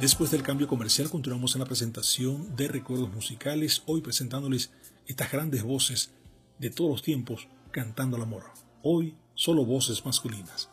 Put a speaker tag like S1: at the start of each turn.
S1: Después del cambio comercial continuamos en la presentación de recuerdos musicales, hoy presentándoles estas grandes voces de todos los tiempos cantando el amor. Hoy solo voces masculinas.